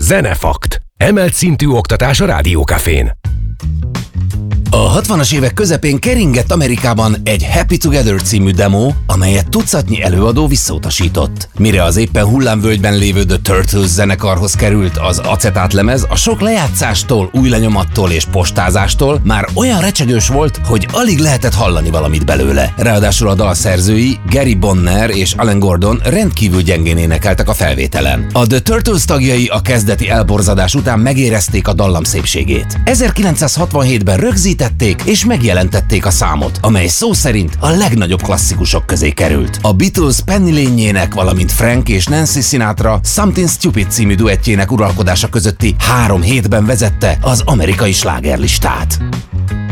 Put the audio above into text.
Zenefakt. Emelt szintű oktatás a Rádiókafén. A 60-as évek közepén keringett Amerikában egy Happy Together című demo, amelyet tucatnyi előadó visszautasított. Mire az éppen hullámvölgyben lévő The Turtles zenekarhoz került, az acetátlemez a sok lejátszástól, új lenyomattól és postázástól már olyan recsegős volt, hogy alig lehetett hallani valamit belőle. Ráadásul a dal szerzői, Gary Bonner és Alan Gordon rendkívül gyengén énekeltek a felvételen. A The Turtles tagjai a kezdeti elborzadás után megérezték a dallam szépségét. 1967-ben rögzítették és megjelentették a számot, amely szó szerint a legnagyobb klasszikusok közé került. A Beatles Penny Lane-jének, valamint Frank és Nancy Sinatra Something Stupid című duettjének uralkodása közötti 3 hétben vezette az amerikai slágerlistát.